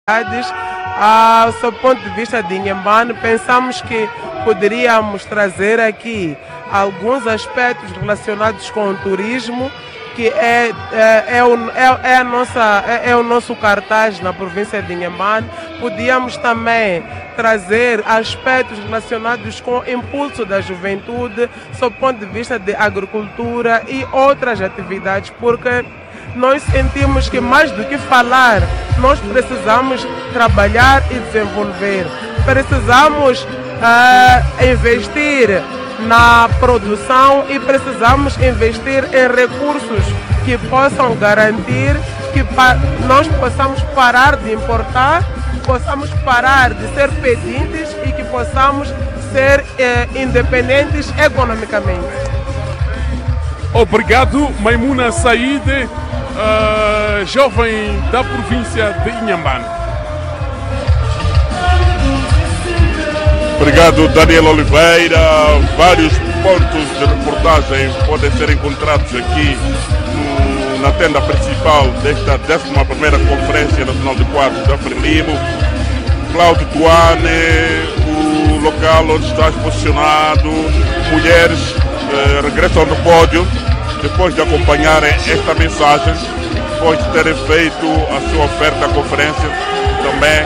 Sob o ponto de vista de Inhambane, pensamos que poderíamos trazer aqui alguns aspectos relacionados com o turismo, que é o nosso cartaz na província de Inhambane. Podíamos também trazer aspectos relacionados com o impulso da juventude, sob o ponto de vista de agricultura e outras atividades, porque nós sentimos que mais do que falar, nós precisamos trabalhar e desenvolver. Precisamos investir na produção e precisamos investir em recursos que possam garantir que nós possamos parar de importar, possamos parar de ser pedintes e que possamos ser independentes economicamente. Obrigado, Maimuna Saide, jovem da província de Inhambane. Obrigado, Daniel Oliveira. Vários pontos de reportagem podem ser encontrados aqui na tenda principal desta 11ª Conferência Nacional de Quadros da Frelimo. Cláudio Duane, o local onde está posicionado, mulheres regressam do pódio depois de acompanharem esta mensagem, depois de terem feito a sua oferta à conferência, também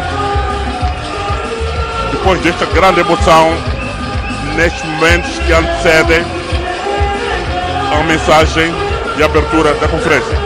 depois desta grande emoção nestes momentos que antecedem a mensagem de abertura da conferência.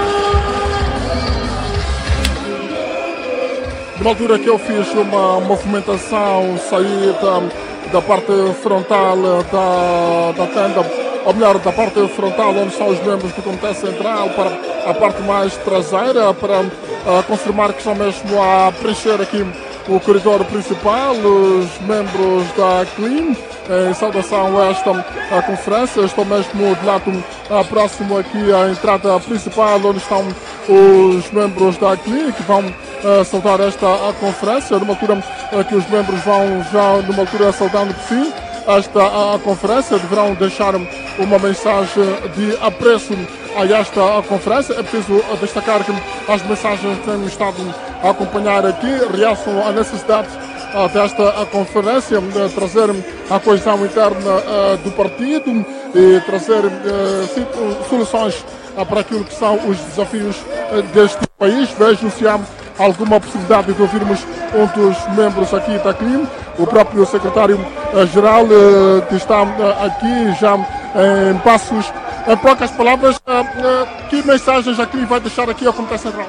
Na altura que eu fiz uma movimentação, saí da parte frontal da tenda, ou melhor, da parte frontal onde estão os membros do Comitê Central, para a parte mais traseira, para confirmar que estão mesmo a preencher aqui o corredor principal, os membros da CLIN, em saudação a esta conferência. Estou mesmo de lado próximo aqui à entrada principal, onde estão os membros da CLIN, que vão saudar esta conferência, numa altura que os membros vão já, numa altura saudando por si esta conferência, deverão deixar uma mensagem de apreço a esta conferência. É preciso destacar que as mensagens que temos estado a acompanhar aqui realçam a necessidade desta conferência de trazer a coesão interna do partido e trazer soluções para aquilo que são os desafios deste país. Vejo se há alguma possibilidade de ouvirmos um dos membros aqui da CLIN, o próprio secretário-geral, que está aqui já em passos. Em poucas palavras, que mensagens a CLIN vai deixar aqui ao Comitê Central?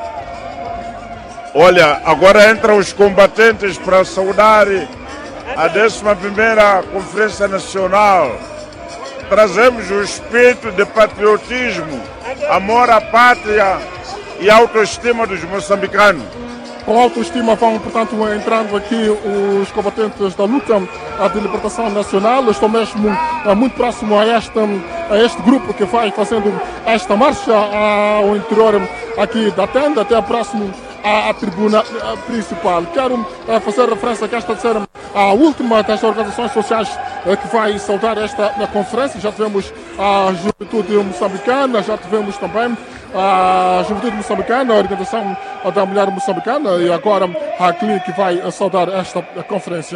Olha, agora entram os combatentes para saudar a 11ª Conferência Nacional. Trazemos o espírito de patriotismo, amor à pátria e autoestima dos moçambicanos. Com autoestima vão, portanto, entrando aqui os combatentes da luta de libertação nacional. Estou mesmo muito próximo a este grupo que vai fazendo esta marcha ao interior aqui da tenda, até próximo à tribuna principal. Quero fazer referência que esta ser a última das organizações sociais que vai saudar esta conferência. Já tivemos a Juventude Moçambicana, já tivemos também a Juventude Moçambicana, a Organização da Mulher Moçambicana, e agora a CLIN que vai saudar esta conferência.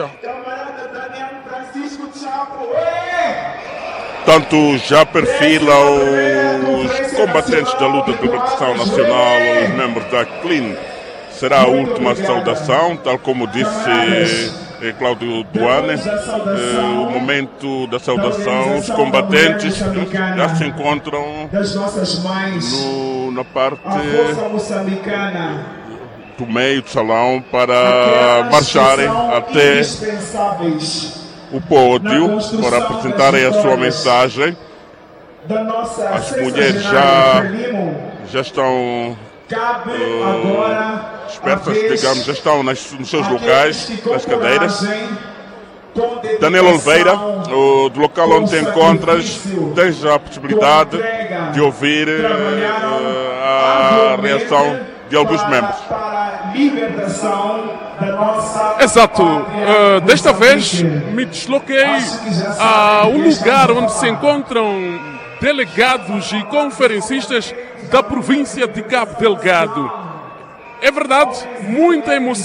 Tanto já perfilam os combatentes da luta de libertação nacional, os membros da CLIN. Será a última saudação, tal como disse Cláudio Duane. O momento da saudação, os combatentes já se encontram na parte do meio do salão para marcharem até o pódio para apresentarem a sua mensagem. As mulheres já estão espertas, digamos, já estão nos seus locais, nas cadeiras. Daniel Oliveira, do local onde te encontras, tens a possibilidade de ouvir a reação de alguns membros. Exato. Desta vez me desloquei a um lugar onde se encontram delegados e conferencistas da província de Cabo Delgado. É verdade, muita emoção.